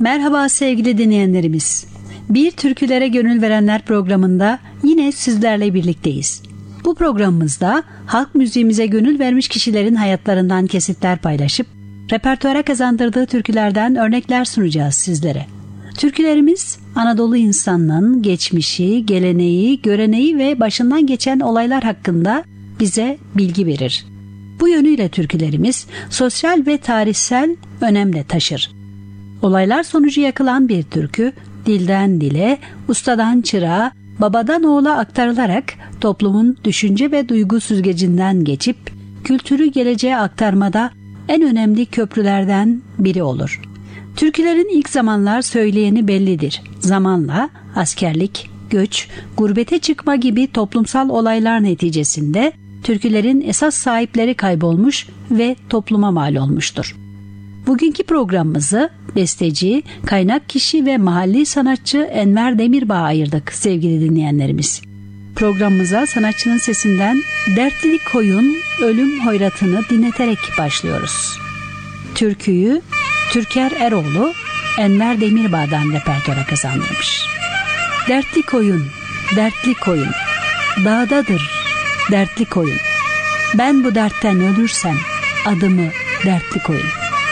Merhaba sevgili dinleyenlerimiz. Bir Türkülere Gönül Verenler programında yine sizlerle birlikteyiz. Bu programımızda halk müziğimize gönül vermiş kişilerin hayatlarından kesitler paylaşıp repertuara kazandırdığı türkülerden örnekler sunacağız sizlere. Türkülerimiz Anadolu insanının geçmişi, geleneği, göreneği ve başından geçen olaylar hakkında bize bilgi verir. Bu yönüyle türkülerimiz sosyal ve tarihsel önem de taşır. Olaylar sonucu yakılan bir türkü dilden dile, ustadan çırağa, babadan oğula aktarılarak toplumun düşünce ve duygu süzgecinden geçip kültürü geleceğe aktarmada en önemli köprülerden biri olur. Türkülerin ilk zamanlar söyleyeni bellidir. Zamanla askerlik, göç, gurbete çıkma gibi toplumsal olaylar neticesinde türkülerin esas sahipleri kaybolmuş ve topluma mal olmuştur. Bugünkü programımızı besteci, kaynak kişi ve mahalli sanatçı Enver Demirbağ'a ayırdık sevgili dinleyenlerimiz. Programımıza sanatçının sesinden Dertli Koyun Ölüm Hoyratını dinleterek başlıyoruz. Türküyü Türker Eroğlu Enver Demirbağ'dan repertuara kazandırmış. Dertli koyun, dertli koyun, dağdadır dertli koyun. Ben bu dertten ölürsem adımı dertli koyun.